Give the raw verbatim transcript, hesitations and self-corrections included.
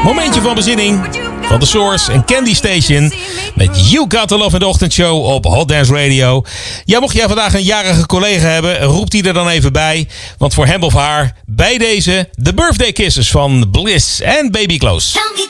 Momentje van bezinning van The Source en Candy Station met You Got To Love in de ochtendshow op Hot Dance Radio. Ja, mocht jij vandaag een jarige collega hebben, roept die er dan even bij. Want voor hem of haar bij deze de birthday kisses van Bliss en Baby Close.